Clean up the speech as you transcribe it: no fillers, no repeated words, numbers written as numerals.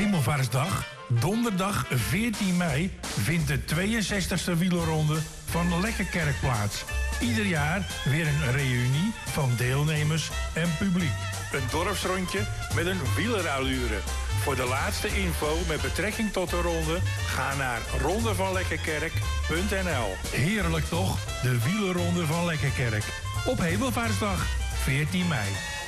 Hemelvaartsdag, donderdag 14 mei, vindt de 62e wielerronde van Lekkerkerk plaats. Ieder jaar weer een reunie van deelnemers en publiek. Een dorpsrondje met een wielerallure. Voor de laatste info met betrekking tot de ronde, ga naar rondevanlekkerkerk.nl. Heerlijk toch, de wielerronde van Lekkerkerk. Op Hemelvaartsdag, 14 mei.